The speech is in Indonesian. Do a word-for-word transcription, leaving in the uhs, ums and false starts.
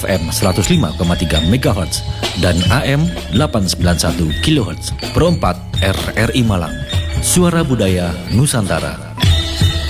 F M seratus lima koma tiga megahertz dan A M delapan sembilan satu kilohertz. Perempat R R I Malang, Suara Budaya Nusantara.